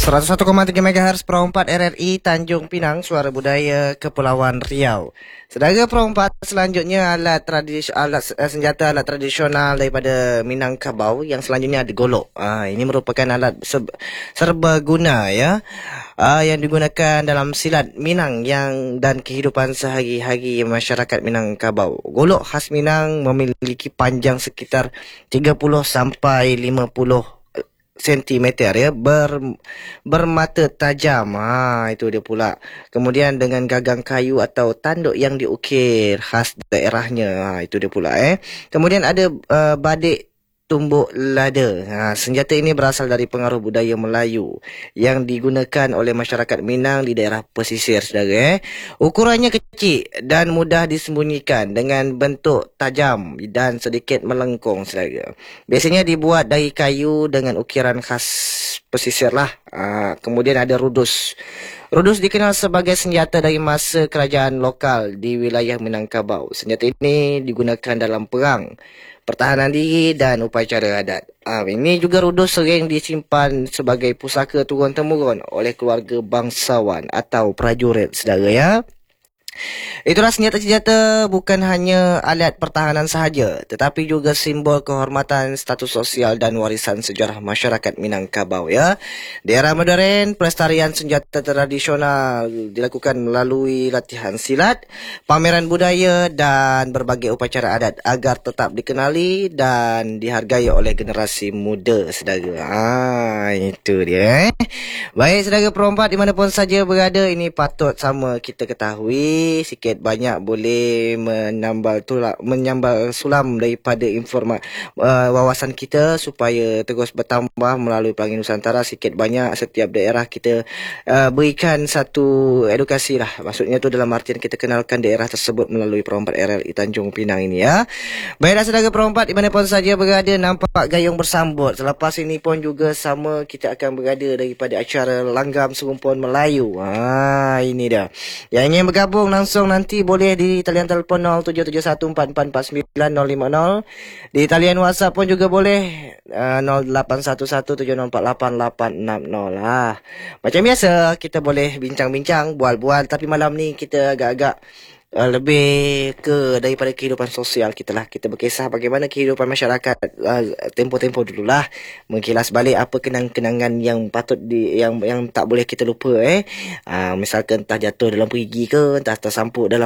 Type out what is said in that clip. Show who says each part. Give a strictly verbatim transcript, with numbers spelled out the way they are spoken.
Speaker 1: seratus satu koma tiga megahertz Pro empat R R I Tanjung Pinang, Suara Budaya Kepulauan Riau. Saudara, Pro empat selanjutnya alat tradisi alat senjata alat tradisional daripada Minangkabau yang selanjutnya ada golok. Ah, ini merupakan alat serbaguna ya. Ah, yang digunakan dalam silat Minang yang dan kehidupan sehari-hari masyarakat Minangkabau. Golok khas Minang memiliki panjang sekitar tiga puluh sampai lima puluh sentimeter ya, ber, bermata tajam. Ha, itu dia pula. Kemudian dengan gagang kayu atau tanduk yang diukir khas daerahnya. Ha, itu dia pula eh. Kemudian ada uh, badik tumbuk lada. Ha, senjata ini berasal dari pengaruh budaya Melayu yang digunakan oleh masyarakat Minang di daerah pesisir, saudara. Eh. Ukurannya kecil dan mudah disembunyikan dengan bentuk tajam dan sedikit melengkung, saudara. Biasanya dibuat dari kayu dengan ukiran khas pesisir lah. Ha, kemudian ada rudus. Rudus dikenal sebagai senjata dari masa kerajaan lokal di wilayah Minangkabau. Senjata ini digunakan dalam perang, pertahanan diri dan upacara adat. Ah, ini juga rudus sering disimpan sebagai pusaka turun-temurun oleh keluarga bangsawan atau prajurit, saudara ya. Itulah senjata-senjata bukan hanya alat pertahanan sahaja, tetapi juga simbol kehormatan, status sosial dan warisan sejarah masyarakat Minangkabau ya. Di era moden, pelestarian senjata tradisional dilakukan melalui latihan silat, pameran budaya dan berbagai upacara adat agar tetap dikenali dan dihargai oleh generasi muda, saudara. Ah, itu dia. Eh. Baik, saudara Pro empat dimanapun saja berada, ini patut sama kita ketahui. Sikit banyak boleh menyambal tulak, menyambal sulam daripada informa uh, wawasan kita supaya terus bertambah melalui Pelangi Nusantara. Sikit banyak setiap daerah kita uh, berikan satu edukasi lah. Maksudnya tu dalam artian kita kenalkan daerah tersebut melalui Pro empat R L I Tanjung Pinang ini ya. Baiklah, saudara Pro empat dimanapun saja berada, nampak gayung bersambut. Selepas ini pun juga sama kita akan berada daripada acara Langgam Serumpun Melayu. Ha, ini dah. Yang ingin bergabung langsung nanti boleh di talian telefon nol tujuh tujuh satu empat empat empat sembilan nol lima nol. Di talian WhatsApp pun juga boleh uh, nol lapan satu satu tujuh nol empat lapan lapan enam nol lah. Macam biasa kita boleh bincang-bincang, bual-bual, tapi malam ni kita agak-agak Uh, lebih ke daripada kehidupan sosial kita lah. Kita berkisah bagaimana kehidupan masyarakat uh, tempoh-tempoh dululah, mengkilas balik apa kenang-kenangan yang patut di yang yang tak boleh kita lupa eh. Uh, misalkan entah jatuh dalam perigi ke, entah tersampuk dalam